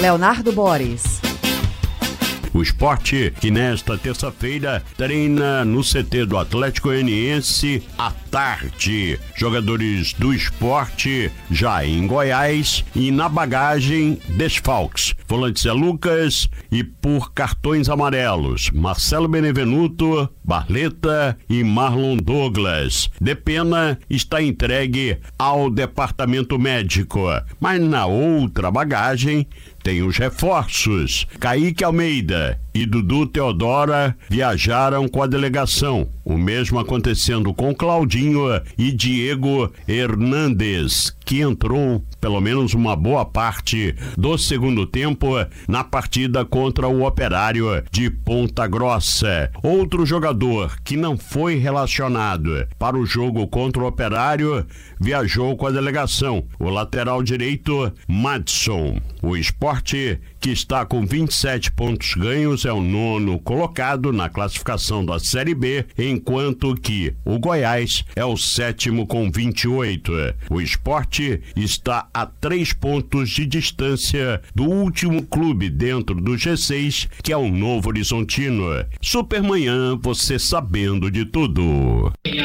Leonardo Boris. O Sport, que nesta terça-feira treina no CT do Atlético Goianiense à tarde. Jogadores do Sport já em Goiás e na bagagem desfalques. Volante Zé Lucas e por cartões amarelos, Marcelo Benevenuto, Barleta e Marlon Douglas. Depena está entregue ao departamento médico, mas na outra bagagem tem os reforços. Kaique Almeida e Dudu Teodora viajaram com a delegação. O mesmo acontecendo com Claudinho e Diego Hernandes, que entrou pelo menos uma boa parte do segundo tempo na partida contra o Operário de Ponta Grossa. Outro jogador que não foi relacionado para o jogo contra o Operário viajou com a delegação, o lateral direito Madison. O Sport, que está com 27 pontos ganhos, é o 9º colocado na classificação da Série B, enquanto que o Goiás é o 7º com 28. O Sport está a 3 pontos de distância do último clube dentro do G6, que é o Novo Horizontino. Supermanhã, você sabendo de tudo.